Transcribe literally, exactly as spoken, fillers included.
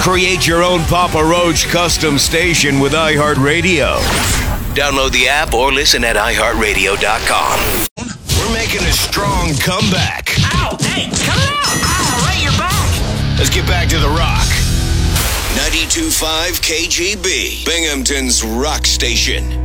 Create your own Papa Roach custom station with iHeartRadio. Download the app or listen at i heart radio dot com. We're making a strong comeback. Ow! Hey, cut it out! Ow, right, you're back! Let's get back to the rock. ninety-two point five K G B, Binghamton's rock station.